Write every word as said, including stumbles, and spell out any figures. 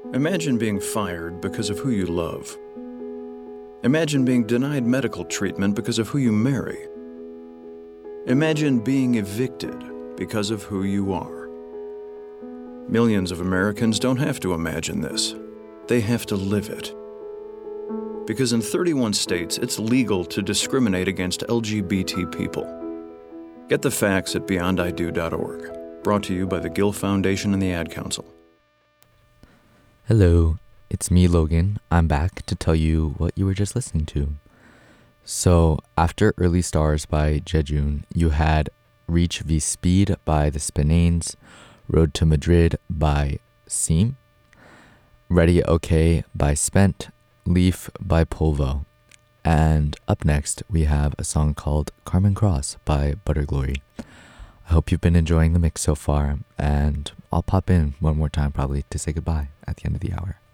Imagine being fired because of who you love. Imagine being denied medical treatment because of who you marry. Imagine being evicted because of who you are. Millions of Americans don't have to imagine this. They have to live it. Because in thirty-one states, it's legal to discriminate against L G B T people. Get the facts at beyond I do dot org. Brought to you by the Gill Foundation and the Ad Council. Hello, it's me, Logan. I'm back to tell you what you were just listening to. So, after Early Stars by Jejun, you had Reach v Speed by the Spinanes, Road to Madrid by Seam, Ready OK by Spent, Leaf by Polvo, and up next we have a song called Carmen Cross by Butterglory. I hope you've been enjoying the mix so far, and I'll pop in one more time probably to say goodbye at the end of the hour.